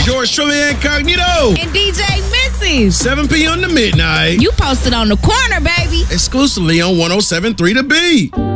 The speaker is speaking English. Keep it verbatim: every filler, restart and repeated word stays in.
George Trilly Incognito. And D J Missy. seven p.m. to midnight. You posted on the corner, baby. Exclusively on one oh seven point three The Beat.